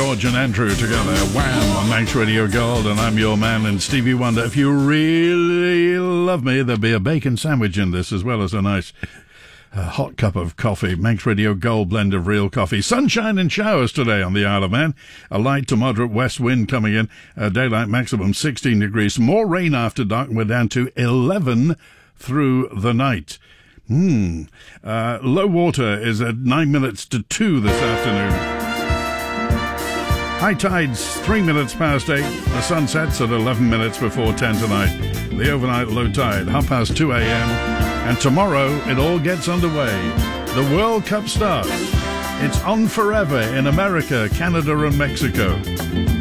George and Andrew together. Wham! On Manx Radio Gold, and I'm your man and Stevie Wonder. If you really love me, there'll be a bacon sandwich in this, as well as a nice hot cup of coffee. Manx Radio Gold blend of real coffee. Sunshine and showers today on the Isle of Man. A light to moderate west wind coming in. Daylight maximum 16 degrees. More rain after dark. We're down to 11 through the night. Low water is at 9 minutes to 2 this afternoon. High tides 3 minutes past 8. The sun sets at 11 minutes before 10 tonight. The overnight low tide 2:30 a.m. And tomorrow it all gets underway. The World Cup starts. It's on forever in America, Canada and Mexico.